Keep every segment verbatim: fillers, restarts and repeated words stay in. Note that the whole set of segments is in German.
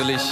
Natürlich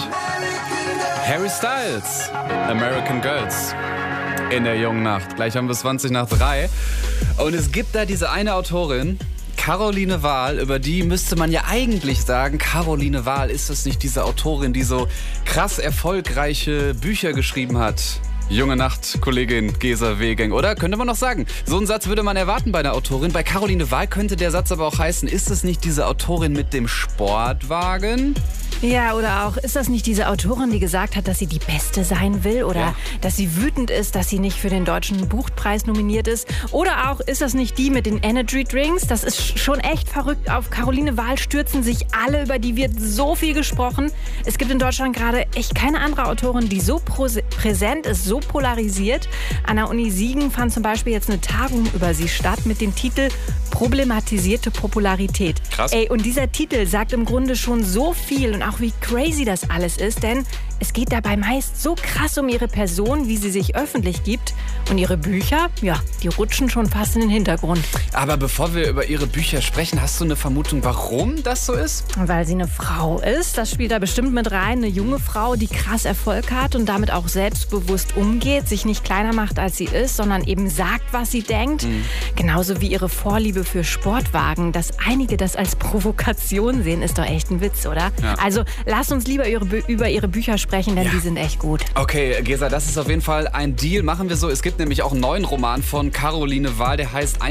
Harry Styles, American Girls, in der jungen Nacht. Gleich haben wir es zwanzig nach drei. Und es gibt da diese eine Autorin, Caroline Wahl, über die müsste man ja eigentlich sagen, Caroline Wahl, ist das nicht diese Autorin, die so krass erfolgreiche Bücher geschrieben hat? Junge Nacht, Kollegin Gesa Wehgang, oder? Könnte man noch sagen. So einen Satz würde man erwarten bei einer Autorin. Bei Caroline Wahl könnte der Satz aber auch heißen, ist es nicht diese Autorin mit dem Sportwagen? Ja, oder auch, ist das nicht diese Autorin, die gesagt hat, dass sie die Beste sein will? Oder ja. dass sie wütend ist, dass sie nicht für den Deutschen Buchpreis nominiert ist? Oder auch, ist das nicht die mit den Energy Drinks? Das ist schon echt verrückt. Auf Caroline Wahl stürzen sich alle, über die wird so viel gesprochen. Es gibt in Deutschland gerade echt keine andere Autorin, die so präsent ist, so polarisiert. An der Uni Siegen fand zum Beispiel jetzt eine Tagung über sie statt mit dem Titel Problematisierte Popularität. Krass. Ey, und dieser Titel sagt im Grunde schon so viel und auch wie crazy das alles ist, denn es geht dabei meist so krass um ihre Person, wie sie sich öffentlich gibt. Und ihre Bücher, ja, die rutschen schon fast in den Hintergrund. Aber bevor wir über ihre Bücher sprechen, hast du eine Vermutung, warum das so ist? Weil sie eine Frau ist, das spielt da bestimmt mit rein. Eine junge Frau, die krass Erfolg hat und damit auch selbstbewusst umgeht, sich nicht kleiner macht, als sie ist, sondern eben sagt, was sie denkt. Mhm. Genauso wie ihre Vorliebe für Sportwagen. Dass einige das als Provokation sehen, ist doch echt ein Witz, oder? Ja. Also lasst uns lieber über ihre Bücher sprechen, denn ja. die sind echt gut. Okay, Gesa, das ist auf jeden Fall ein Deal. Machen wir so. Es gibt nämlich auch einen neuen Roman von Caroline Wahl, der heißt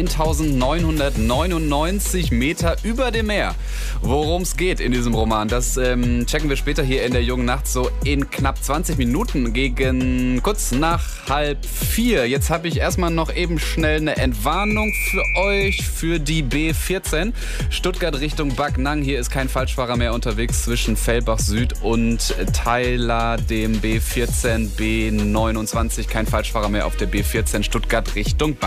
eintausendneunhundertneunundneunzig Meter über dem Meer. Worum es geht in diesem Roman, das ähm, checken wir später hier in der jungen Nacht so in knapp zwanzig Minuten gegen kurz nach halb vier. Jetzt habe ich erstmal noch eben schnell eine Entwarnung für euch für die B vierzehn. Stuttgart Richtung Backnang. Hier ist kein Falschfahrer mehr unterwegs zwischen Fellbach Süd und Theiler, dem B vierzehn B neunundzwanzig. Kein Falschfahrer mehr auf der B vierzehn Stuttgart Richtung Backnang.